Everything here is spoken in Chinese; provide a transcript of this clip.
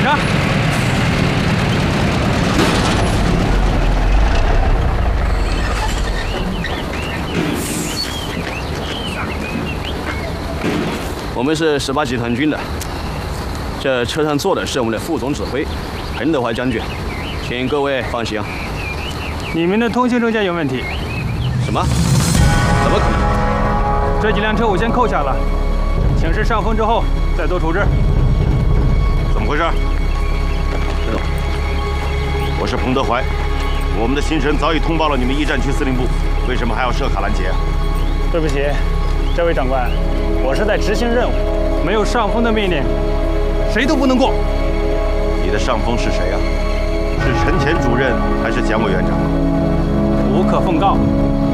着。 我们是18集团军的，这车上坐的是我们的副总指挥彭德怀将军，请各位放心啊。 你们的通行证件有问题。 什么？怎么可能？ 这几辆车我先扣下了，请示上峰之后再做处置。 怎么回事？我是彭德怀，我们的行程早已通报了你们驿站区司令部，为什么还要设卡拦截？ 对不起，这位长官，我是在执行任务，没有上峰的命令，谁都不能过。 你的上峰是谁啊？是陈前主任还是蒋委员长？ 无可奉告。